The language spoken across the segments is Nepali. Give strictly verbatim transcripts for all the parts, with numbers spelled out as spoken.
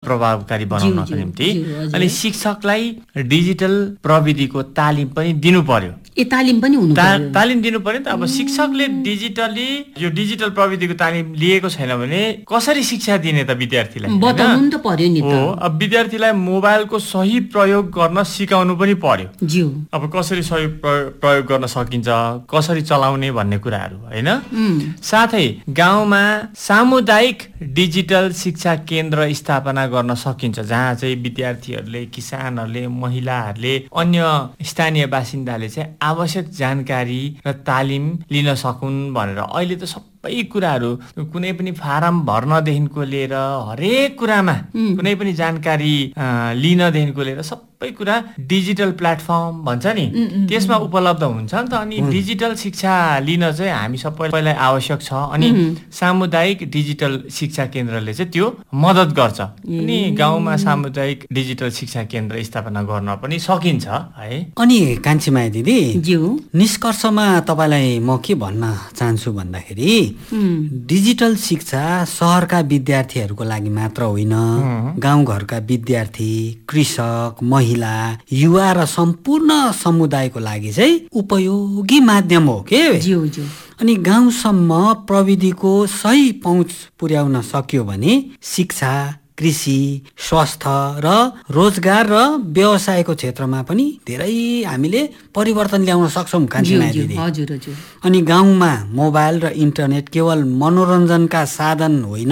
प्रभावकारी बनाउनको निम्ति अनि शिक्षकलाई डिजिटल प्रविधिको तालिम पनि दिनु पर्यो। ए तालिम पनि हुनु पर्यो। तालिम दिनु पर्यो नि त। अब शिक्षकले डिजिटली यो डिजिटल प्रविधिको तालिम लिएको छैन भने कसरी शिक्षा दिने त विद्यार्थीलाई? बताउनु नि त पर्यो नि त। हो, अब विद्यार्थीलाई मोबाइलको सही प्रयोग गर्न सिकाउनु पनि पर्यो। ज्यू अब कसरी सही प्रयोग गर्न सकिन्छ, कसरी चलाउने भन्ने कुराहरू हैन। साथै गाउँमा सामुदायिक डिजिटल शिक्षा केन्द्र स्थापना गर्न सकिन्छ जहाँ चाहिँ विद्यार्थीहरूले, किसानहरूले, महिलाहरूले, अन्य स्थानीय बासिन्दाले चाहिँ आवश्यक जानकारी र तालिम लिन सकुन् भनेर। अहिले त सबै कुराहरू, कुनै पनि फारम भर्नदेखिको लिएर हरेक कुरामा कुनै पनि जानकारी लिनदेखिको लिएर सबै कुरा डिजिटल प्लेटफर्म भन्छ नि त्यसमा उपलब्ध हुन्छ नि त। अनि डिजिटल शिक्षा लिन चाहिँ हामी सबैलाई आवश्यक छ। अनि सामुदायिक डिजिटल शिक्षा केन्द्रले चाहिँ त्यो मद्दत गर्छ। अनि गाउँमा सामुदायिक डिजिटल शिक्षा केन्द्र स्थापना गर्न पनि सकिन्छ है। अनि कान्छीमाया दिदी, ज्यू निष्कर्षमा तपाईलाई म के भन्न चाहन्छु भन्दाखेरि डिजिटल शिक्षा सहरका विद्यार्थीहरूको लागि मात्र होइन, गाउँघरका विद्यार्थी, कृषक, महिला, युवा र सम्पूर्ण समुदायको लागि चाहिँ उपयोगी माध्यम हो के। ज्यू ज्यू अनि गाउँसम्म प्रविधिको सही पहुँच पुर्याउन सक्यो भने शिक्षा, कृषि, स्वास्थ्य र रोजगार र व्यवसायको क्षेत्रमा पनि धेरै हामीले परिवर्तन ल्याउन सक्छौँ कान्छीमाया दिदी। हजुर हजुर। अनि गाउँमा मोबाइल र इन्टरनेट केवल मनोरञ्जनका साधन होइन,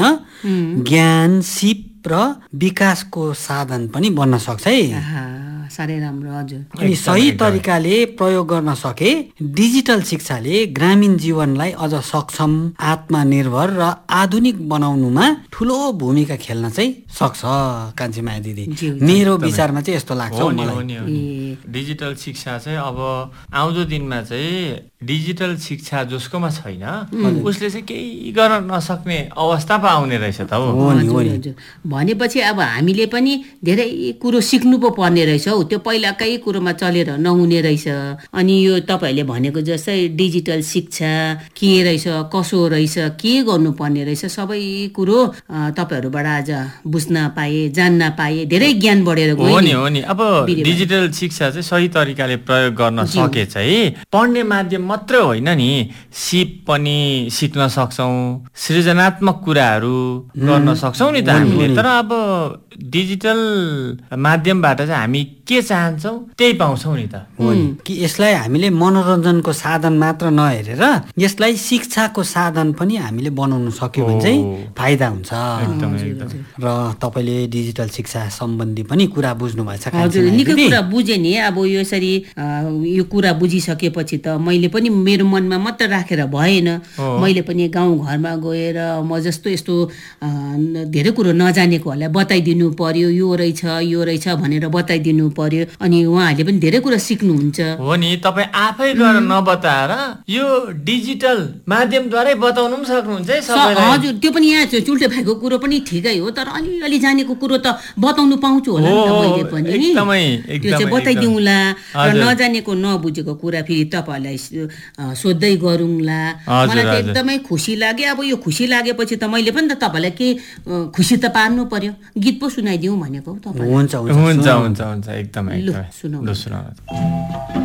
ज्ञान, सिप र विकासको साधन पनि बन्न सक्छ है। साह्रै राम्रो। हजुर। अनि सही तरिकाले प्रयोग गर्न सके डिजिटल शिक्षाले ग्रामीण जीवनलाई अझ सक्षम, आत्मनिर्भर र आधुनिक बनाउनुमा ठुलो भूमिका खेल्न चाहिँ सक्छ कान्छीमाया दिदी। मेरो विचारमा चाहिँ यस्तो लाग्छ मलाई। डिजिटल शिक्षा चाहिँ अब आउँदो दिनमा चाहिँ डिजिटल शिक्षा जसकोमा छैन उसले चाहिँ केही गर्न नसक्ने अवस्था पो आउने रहेछ त हो। भनेपछि अब हामीले पनि धेरै कुरो सिक्नु पो पर्ने रहेछ हौ। त्यो पहिलाकै कुरोमा चलेर नहुने रहेछ। अनि यो तपाईँहरूले भनेको जस्तै डिजिटल शिक्षा के रहेछ, कसो रहेछ, के गर्नुपर्ने रहेछ, सबै कुरो तपाईँहरूबाट आज बुझ्न पाए, जान्न पाए, धेरै ज्ञान बढेर गयो। हो नि हो नि। अब डिजिटल शिक्षा चाहिँ सही तरिकाले प्रयोग गर्न सके चाहिँ पढ्ने माध्यम मात्र होइन नि, सिप पनि सिक्न सक्छौँ, सृजनात्मक कुराहरू गर्न सक्छौँ नि त हामीले। तर अब डिजिटल माध्यमबाट चाहिँ हामी के चाहन्छौँ त्यही पाउँछौँ नि त। हो नि कि यसलाई हामीले मनोरञ्जनको साधन मात्र नहेरेर यसलाई शिक्षाको साधन पनि हामीले बनाउन सक्यो भने चाहिँ फाइदा हुन्छ। र तपाईँले डिजिटल शिक्षा सम्बन्धी पनि कुरा बुझ्नु भएछ। हजुर, निकै कुरा बुझेँ नि। अब यसरी यो कुरा बुझिसकेपछि त मैले पनि मेरो मनमा मात्र राखेर भएन। मैले पनि गाउँघरमा गएर म जस्तो यस्तो धेरै कुरो नजानेकोहरूलाई बताइदिनु पर्यो, यो रहेछ यो रहेछ भनेर बताइदिनु पर्यो। अनि उहाँहरूले पनि धेरै कुरा सिक्नुहुन्छ। हो नि, तपाईँ आफै गएर नबताएर यो डिजिटल माध्यमद्वारै बताउनु पनि सक्नुहुन्छ है सबैलाई। हजुर, त्यो पनि यहाँ चुल्टे भएको कुरो पनि ठिकै हो। तर अलिअलि जानेको कुरो त बताउनु पाउँछु होला नि त मैले पनि। त्यो चाहिँ बताइदिउँला र नजानेको नबुझेको कुरा फेरि तपाईँहरूलाई सोध्दै गरौँला। मलाई त एकदमै खुसी लाग्यो। अब यो खुसी लागेपछि त मैले पनि त तपाईँलाई के खुसी त पार्नु पर्यो। गीत पो सुनाइदिउँ भनेको तपाईँ। हुन्छ हुन्छ हुन्छ हुन्छ एकदमै। ल सुनाउँ।